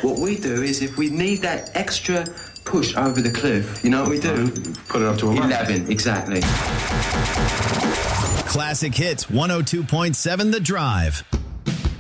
What we do is if we need that extra push over the cliff, you know what we do? Put it up to 11, exactly. Classic Hits 102.7 The Drive.